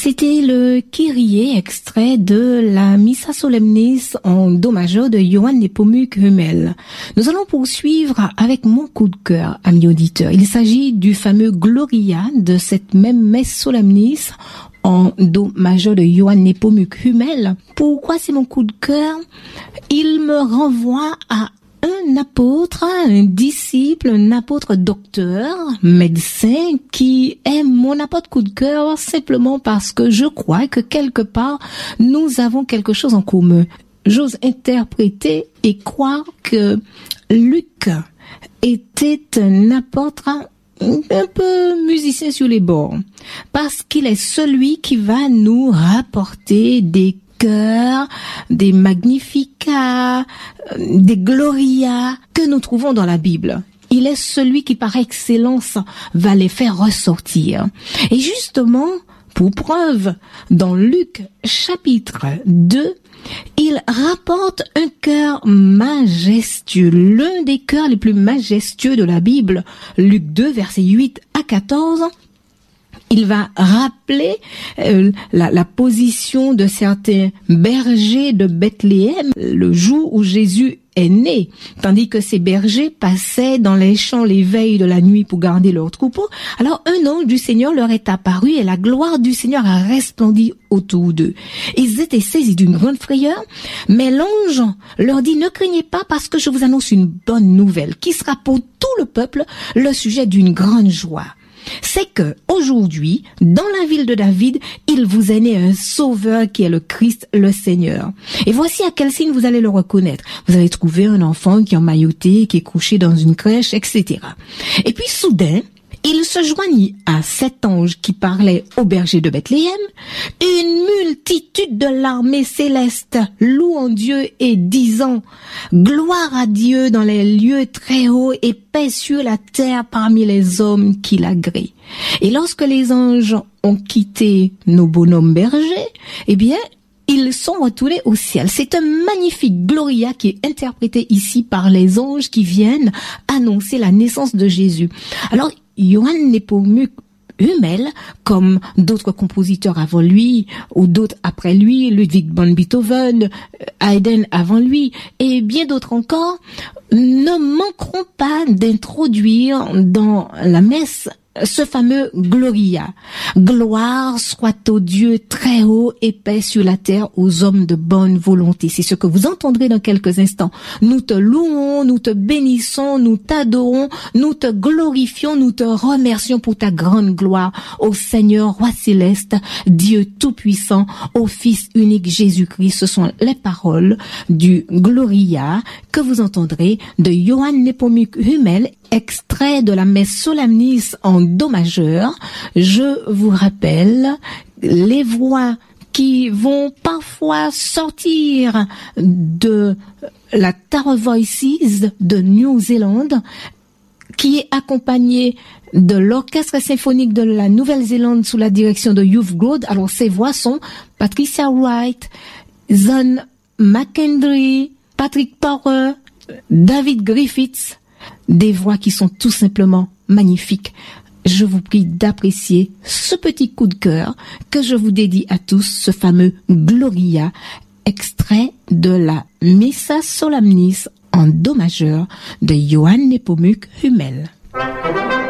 C'était le Kyrie, extrait de la Missa Solemnis en Do majeur de Johann Nepomuk Hummel. Nous allons poursuivre avec mon coup de cœur, amis auditeurs. Il s'agit du fameux Gloria de cette même Messe Solemnis en Do majeur de Johann Nepomuk Hummel. Pourquoi c'est mon coup de cœur? Il me renvoie à un apôtre, un disciple, un apôtre docteur, médecin, qui est mon apôtre coup de cœur simplement parce que je crois que quelque part, nous avons quelque chose en commun. J'ose interpréter et croire que Luc était un apôtre un peu musicien sur les bords, parce qu'il est celui qui va nous rapporter des chœurs, des Magnificat, des Gloria que nous trouvons dans la Bible. Il est celui qui par excellence va les faire ressortir. Et justement, pour preuve, dans Luc chapitre 2, il rapporte un chœur majestueux, l'un des chœurs les plus majestueux de la Bible. Luc 2, versets 8 à 14. Il va rappeler la position de certains bergers de Bethléem le jour où Jésus est né, tandis que ces bergers passaient dans les champs les veilles de la nuit pour garder leurs troupeaux. Alors un ange du Seigneur leur est apparu et la gloire du Seigneur a resplendi autour d'eux. Ils étaient saisis d'une grande frayeur, mais l'ange leur dit: ne craignez pas, parce que je vous annonce une bonne nouvelle qui sera pour tout le peuple le sujet d'une grande joie. C'est que aujourd'hui, dans la ville de David, il vous est né un sauveur qui est le Christ, le Seigneur. Et voici à quel signe vous allez le reconnaître. Vous allez trouver un enfant qui est emmailloté, qui est couché dans une crèche, etc. Et puis soudain, il se joignit à cet ange qui parlait au berger de Bethléem, une multitude de l'armée céleste louant Dieu et disant: gloire à Dieu dans les lieux très hauts et paix sur la terre parmi les hommes qui l'agréent. Et lorsque les anges ont quitté nos bonhommes bergers, eh bien, ils sont retournés au ciel. C'est un magnifique Gloria qui est interprété ici par les anges qui viennent annoncer la naissance de Jésus. Alors, Johann Nepomuk Hummel, comme d'autres compositeurs avant lui, ou d'autres après lui, Ludwig van Beethoven, Haydn avant lui, et bien d'autres encore, ne manqueront pas d'introduire dans la messe ce fameux Gloria. Gloire soit au Dieu très haut et paix sur la terre aux hommes de bonne volonté. C'est ce que vous entendrez dans quelques instants. Nous te louons, nous te bénissons, nous t'adorons, nous te glorifions, nous te remercions pour ta grande gloire, ô Seigneur, roi céleste, Dieu tout-puissant, ô Fils unique Jésus-Christ. Ce sont les paroles du Gloria que vous entendrez de Johann Nepomuk Hummel, extrait de la messe Solemnis en Do majeur. Je vous rappelle les voix qui vont parfois sortir de la Tower Voices de New Zealand, qui est accompagnée de l'Orchestre symphonique de la Nouvelle-Zélande sous la direction de Hugh Grode. Alors ces voix sont Patricia Wright, Zon McKendry, Patrick Power, David Griffiths, des voix qui sont tout simplement magnifiques. Je vous prie d'apprécier ce petit coup de cœur que je vous dédie à tous, ce fameux Gloria, extrait de la Missa Solemnis en Do majeur de Johann Nepomuk Hummel.